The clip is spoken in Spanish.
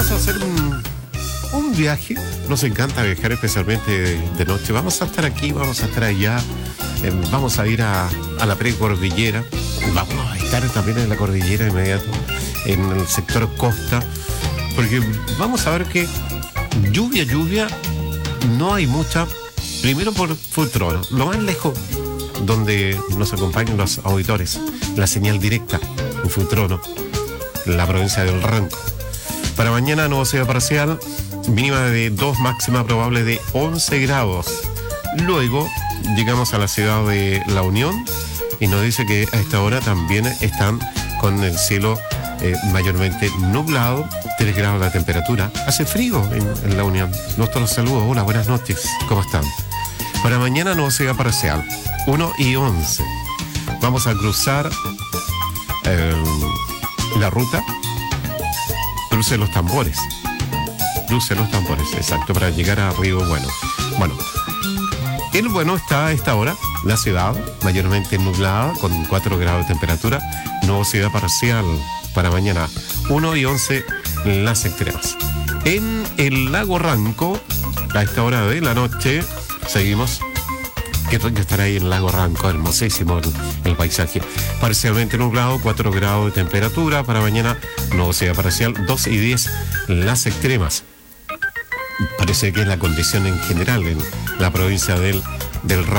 vamos a hacer un viaje. Nos encanta viajar, especialmente de noche. Vamos a estar aquí, vamos a estar allá. Vamos a ir a la precordillera. Vamos a estar también en la cordillera inmediato, en el sector costa, porque vamos a ver que lluvia no hay mucha. Primero por Futrono, lo más lejos donde nos acompañan los auditores, la señal directa en Futrono, la provincia del Ranco. Para mañana nubosidad parcial, mínima de 2, máxima probable de 11 grados. Luego llegamos a la ciudad de La Unión y nos dice que a esta hora también están con el cielo mayormente nublado, 3 grados la temperatura. Hace frío en La Unión. Nuestros saludos, hola, buenas noches, ¿cómo están? Para mañana nubosidad parcial, 1 y 11. Vamos a cruzar la ruta Cruce los Tambores, exacto, para llegar a Río Bueno. Bueno, el Bueno está a esta hora, la ciudad mayormente nublada, con 4 grados de temperatura, nubosidad parcial para mañana, 1 y 11 las extremas. En el lago Ranco, a esta hora de la noche, seguimos. Qué rico estar ahí en el lago Ranco, hermosísimo el paisaje. Parcialmente nublado, 4 grados de temperatura. Para mañana, nubosidad parcial, 2 y 10 las extremas. Parece que es la condición en general en la provincia del Ranco.